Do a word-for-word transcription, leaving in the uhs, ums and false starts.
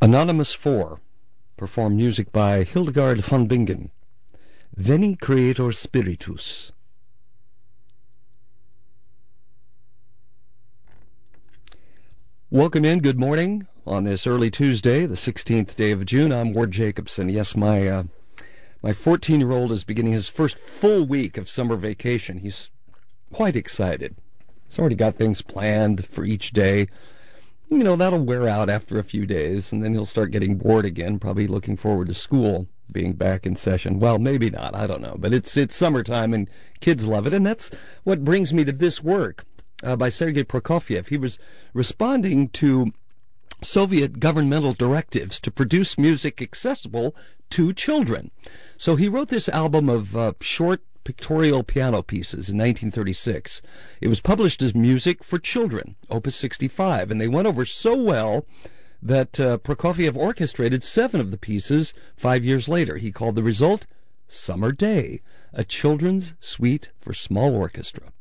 Anonymous four perform music by Hildegard von Bingen. Veni Creator Spiritus. Welcome in, good morning, on this early Tuesday, the sixteenth day of June. I'm Ward Jacobson. Yes, my uh, my fourteen-year-old is beginning his first full week of summer vacation. He's quite excited. He's already got things planned for each day. You know, that'll wear out after a few days, and then he'll start getting bored again, probably looking forward to school being back in session. Well, maybe not, I don't know. But it's it's summertime, and kids love it, and that's what brings me to this work uh, by Sergei Prokofiev. He was responding to Soviet governmental directives to produce music accessible to children. So he wrote this album of uh, short pictorial piano pieces in nineteen thirty-six. It was published as Music for Children, Opus sixty-five, and they went over so well that uh, Prokofiev orchestrated seven of the pieces five years later. He called the result Summer Day, a children's suite for small orchestra.